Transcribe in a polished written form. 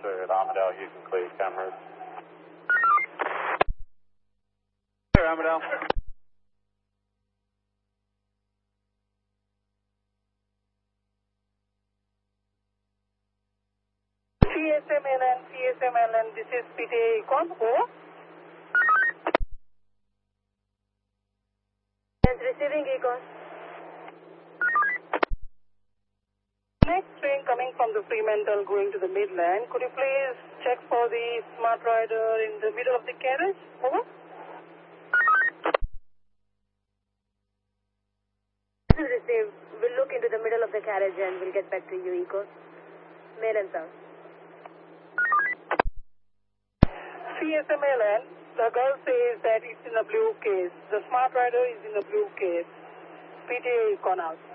at Armadale, Houston Police cameras. Here, Armadale. CSMLN, this is PTA Econ. Over. Yes, receiving Econ. Next train coming from the Fremantle going to the Midland. Could you please check for the smart rider in the middle of the carriage? Over. This is received. We'll look into the middle of the carriage and we'll get back to you, Econ. Mail and sound. CSMLN, the girl says that it's in a blue case. The smart rider is in a blue case. PTA Econ out.